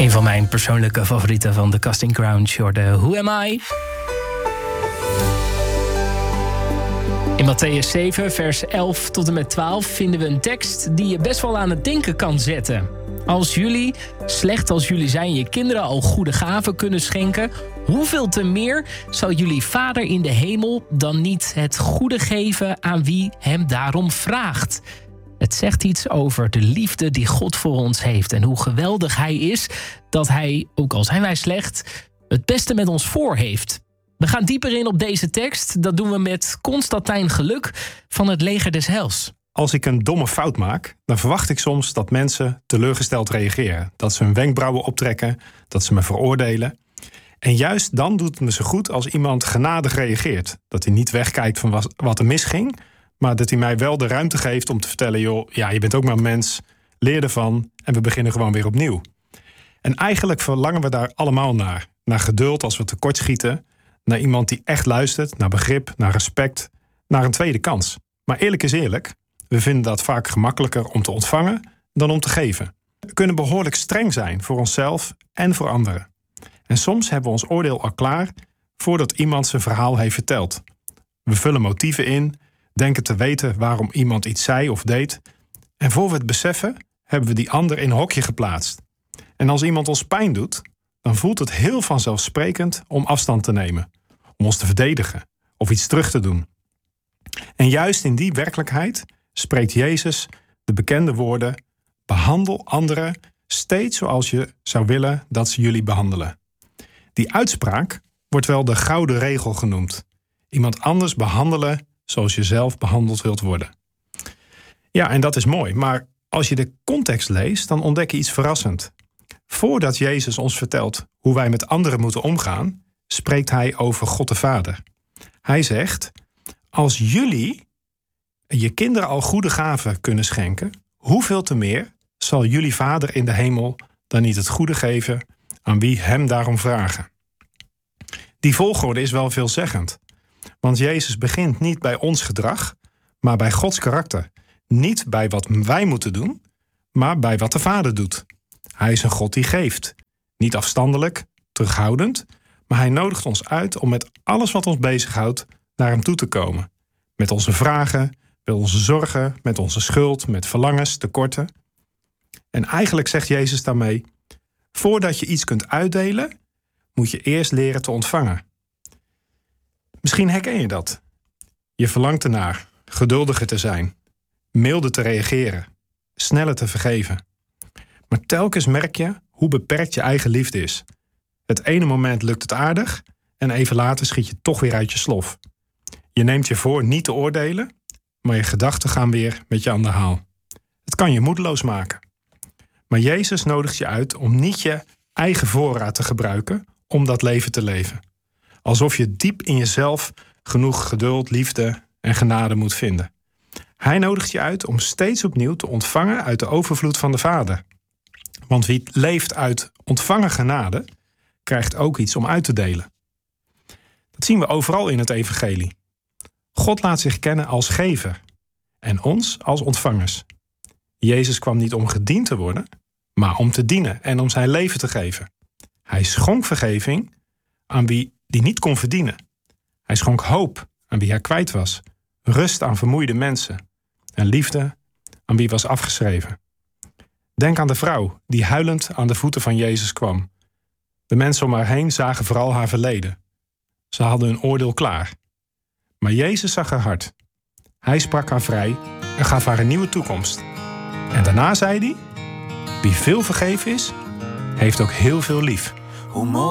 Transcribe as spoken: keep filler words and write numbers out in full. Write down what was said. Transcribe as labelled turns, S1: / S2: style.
S1: Een van mijn persoonlijke favorieten van de Casting Crowns, de Who Am I? In Mattheüs zeven, vers elf tot en met twaalf vinden we een tekst die je best wel aan het denken kan zetten. Als jullie, slecht als jullie zijn, je kinderen al goede gaven kunnen schenken, hoeveel te meer zal jullie Vader in de hemel dan niet het goede geven aan wie hem daarom vraagt? Het zegt iets over de liefde die God voor ons heeft en hoe geweldig hij is dat hij, ook al zijn wij slecht, het beste met ons voor heeft. We gaan dieper in op deze tekst. Dat doen we met Constantijn Geluk van het Leger des Heils.
S2: Als ik een domme fout maak, dan verwacht ik soms dat mensen teleurgesteld reageren. Dat ze hun wenkbrauwen optrekken, dat ze me veroordelen. En juist dan doet het me zo goed als iemand genadig reageert. Dat hij niet wegkijkt van wat er misging, maar dat hij mij wel de ruimte geeft om te vertellen: joh, ja, je bent ook maar een mens, leer ervan en we beginnen gewoon weer opnieuw. En eigenlijk verlangen we daar allemaal naar. Naar geduld als we tekortschieten, naar iemand die echt luistert, naar begrip, naar respect, naar een tweede kans. Maar eerlijk is eerlijk, we vinden dat vaak gemakkelijker om te ontvangen dan om te geven. We kunnen behoorlijk streng zijn voor onszelf en voor anderen. En soms hebben we ons oordeel al klaar voordat iemand zijn verhaal heeft verteld. We vullen motieven in, denken te weten waarom iemand iets zei of deed. En voor we het beseffen, hebben we die ander in een hokje geplaatst. En als iemand ons pijn doet, dan voelt het heel vanzelfsprekend om afstand te nemen. Om ons te verdedigen of iets terug te doen. En juist in die werkelijkheid spreekt Jezus de bekende woorden: behandel anderen steeds zoals je zou willen dat ze jullie behandelen. Die uitspraak wordt wel de gouden regel genoemd. Iemand anders behandelen zoals je zelf behandeld wilt worden. Ja, en dat is mooi, maar als je de context leest, dan ontdek je iets verrassend. Voordat Jezus ons vertelt hoe wij met anderen moeten omgaan, spreekt hij over God de Vader. Hij zegt: als jullie je kinderen al goede gaven kunnen schenken, hoeveel te meer zal jullie Vader in de hemel dan niet het goede geven aan wie hem daarom vragen? Die volgorde is wel veelzeggend. Want Jezus begint niet bij ons gedrag, maar bij Gods karakter. Niet bij wat wij moeten doen, maar bij wat de Vader doet. Hij is een God die geeft. Niet afstandelijk, terughoudend, maar hij nodigt ons uit om met alles wat ons bezighoudt naar hem toe te komen. Met onze vragen, met onze zorgen, met onze schuld, met verlangens, tekorten. En eigenlijk zegt Jezus daarmee: voordat je iets kunt uitdelen, moet je eerst leren te ontvangen. Misschien herken je dat. Je verlangt ernaar geduldiger te zijn, milder te reageren, sneller te vergeven. Maar telkens merk je hoe beperkt je eigen liefde is. Het ene moment lukt het aardig en even later schiet je toch weer uit je slof. Je neemt je voor niet te oordelen, maar je gedachten gaan weer met je aan de haal. Het kan je moedeloos maken. Maar Jezus nodigt je uit om niet je eigen voorraad te gebruiken om dat leven te leven. Alsof je diep in jezelf genoeg geduld, liefde en genade moet vinden. Hij nodigt je uit om steeds opnieuw te ontvangen uit de overvloed van de Vader. Want wie leeft uit ontvangen genade, krijgt ook iets om uit te delen. Dat zien we overal in het evangelie. God laat zich kennen als gever en ons als ontvangers. Jezus kwam niet om gediend te worden, maar om te dienen en om zijn leven te geven. Hij schonk vergeving aan wie die niet kon verdienen. Hij schonk hoop aan wie hij kwijt was, rust aan vermoeide mensen en liefde aan wie was afgeschreven. Denk aan de vrouw die huilend aan de voeten van Jezus kwam. De mensen om haar heen zagen vooral haar verleden. Ze hadden hun oordeel klaar. Maar Jezus zag haar hart. Hij sprak haar vrij en gaf haar een nieuwe toekomst. En daarna zei hij: wie veel vergeven is, heeft ook heel veel lief. Hoe mooi